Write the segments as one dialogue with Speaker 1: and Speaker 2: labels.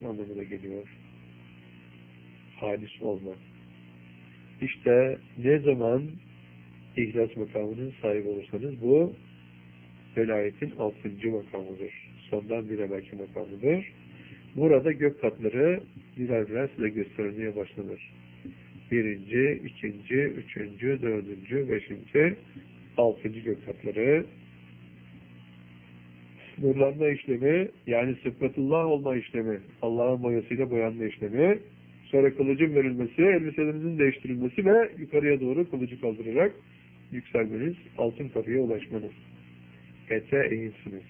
Speaker 1: anlamına geliyor. Halis olma. İşte ne zaman ihlas makamının sahibi olursanız bu velayetin 6. makamıdır. Sondan bir evvelki makamıdır. Burada gök katları birer birer size gösterilmeye başlanır. 1. 2. 3. 4. 5. 6. gök katları. Nurlanma işlemi, yani sıfatullah olma işlemi, Allah'ın boyasıyla boyanma işlemi, sonra kılıcın verilmesi, elbiselerinizin değiştirilmesi ve yukarıya doğru kılıcı kaldırarak yükselmeniz, altın kapıya ulaşmanız. Ete eğilsiniz.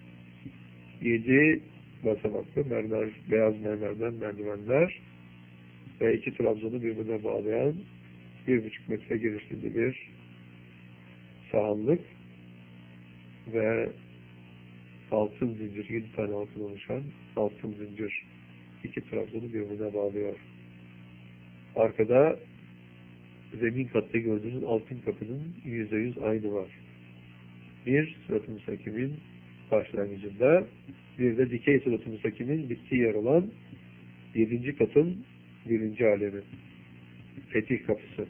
Speaker 1: 7 basamaklı mermer, beyaz mermerden merdivenler ve 2 trabzanı birbirine bağlayan 1,5 metre genişliğinde bir sahanlık ve altın zincir, 7 tane altın oluşan altın zincir 2 trabzanı birbirine bağlıyor. Arkada zemin katta gördüğünüz altın kapının %100 aynı var. Bir sırat-ı müstakimin başlangıcında, bir de dikey sırat-ı müstakimin bittiği yer olan 7. katın 1. alemi. Fetih kapısı.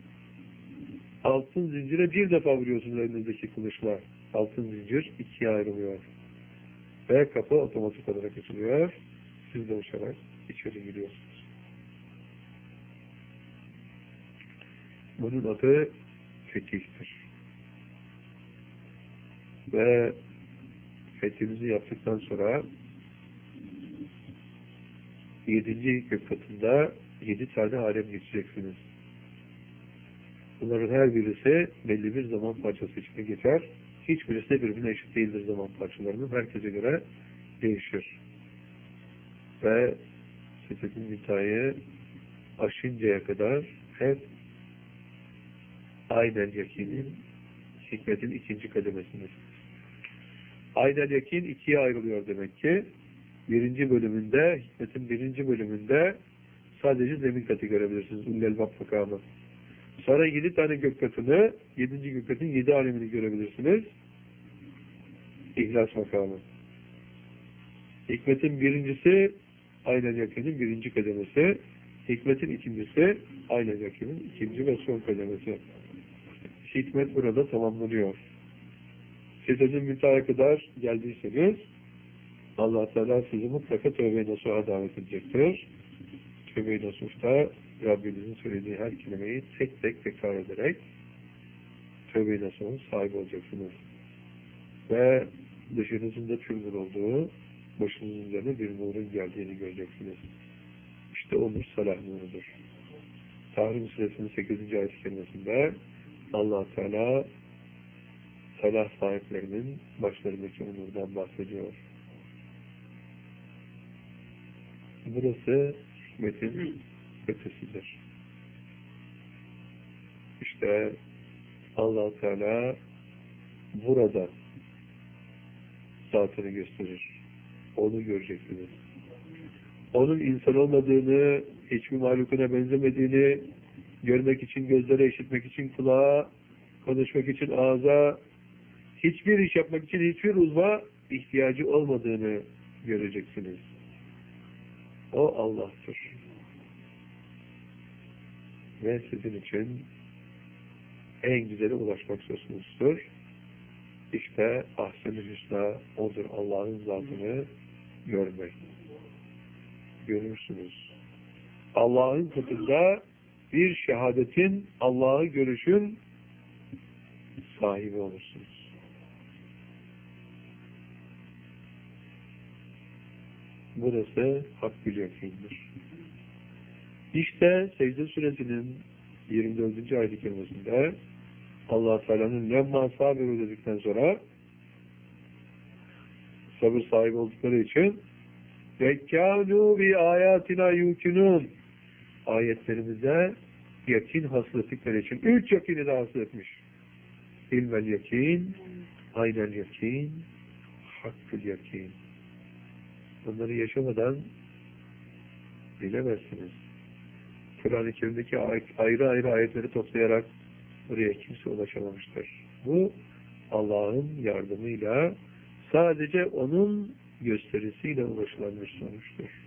Speaker 1: Altın zincire bir defa vuruyorsunuz elinizdeki kılıçla. Altın zincir 2'ye ayrılıyor. Ve kapı otomatik olarak açılıyor. Siz de uçarak içeri giriyorsunuz. Bunun adı fetihtir. Ve fethinizi yaptıktan sonra 7. gök katında 7 tane alem geçeceksiniz. Bunların her birisi belli bir zaman parçası içinde geçer. Hiçbirisi de birbirine eşit değildir zaman parçalarının. Herkese göre değişir. Ve Sidret-i Münteha'yı aşıncaya kadar hep aynen yakinin, hikmetin 2. kademesiniz. Aynen yakin 2'ye ayrılıyor demek ki. 1. bölümünde, hikmetin 1. bölümünde sadece zemin katı görebilirsiniz. Ullel-Bab makamı. Sonra 7 tane gök katını, 7. gök katın 7 alemini görebilirsiniz. İhlas makamı. Hikmetin 1.'si aynen yakinin 1. kademesi. Hikmetin 2.'si aynen yakinin 2. ve son kademesi. Hikmet burada tamamlanıyor. Sidret-i Münteha'ya kadar geldiyseniz Allah Teala sizi mutlaka tövbe-i nasuha davet edecektir. Tövbe-i nasuhta Rabbinizin söylediği her kelimeyi tek tek tekrar ederek tövbe-i nasuhun sahibi olacaksınız. Ve dışınızın da tüm nur olduğu, başınızın üzerine bir nurun geldiğini göreceksiniz. İşte o nur salah nurudur. Tahrim Suresinin 8. ayet-i kerimesinde Allah Teala salah sahiplerinin başlarındaki nurdan bahsediyor. Burası hikmetin ötesidir. İşte Allah Teala burada zatını gösterir. Onu göreceksiniz. Onun insan olmadığını, hiçbir mahlukuna benzemediğini görmek için gözlere, işitmek için kulağa, konuşmak için ağza, hiçbir iş yapmak için hiçbir uzva ihtiyacı olmadığını göreceksiniz. O Allah'tır. Ve sizin için en güzeli ulaşmak söz konusudur. İşte ahsen-i hüsna odur, Allah'ın zatını görmek. Görürsünüz. Allah'ın katında bir şehadetin, Allah'ı görüşün sahibi olursunuz. Burası hak-ül yakindir. İşte Secde Suresinin 24. ayet-i kerimesinde Allah Teala'nın lemma sabiru dedikten sonra sabır sahibi oldukları için vekkânû bi âyâtinâ yûkinûn ayetlerimize yakin hasıl ettikleri için 3 yakini de hasıl etmiş. İlmel yakin, aynel yakin, hakkül yakin. Bunları yaşamadan bilemezsiniz. Kur'an-ı Kerim'deki ayrı ayrı ayetleri toplayarak buraya kimse ulaşamamıştır. Bu Allah'ın yardımıyla sadece onun gösterisiyle ulaşılan bir sonuçtur.